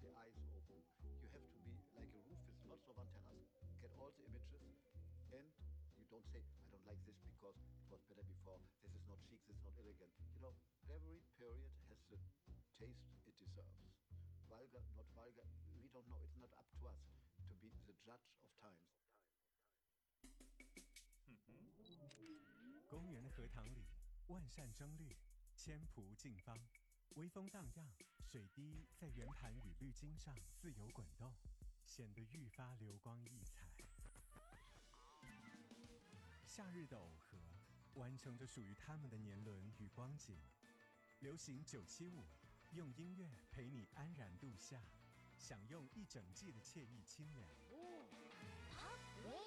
the eyes open. You have to be like a roof with lots of antennas, get all the images, and you don't say, I don't like this because it was better before, this is not chic, this is not elegant. You know, every period has the taste it deserves. Vulgar, not vulgar, we don't know. It's not up to us to be the judge of times. 公园荷塘里，万扇争绿，千蒲竞芳，微风荡漾，水滴在圆盘与绿茎上自由滚动，显得愈发流光溢彩。夏日的耦合，完成着属于他们的年轮与光景。流行975，用音乐陪你安然度夏，享用一整季的惬意清凉。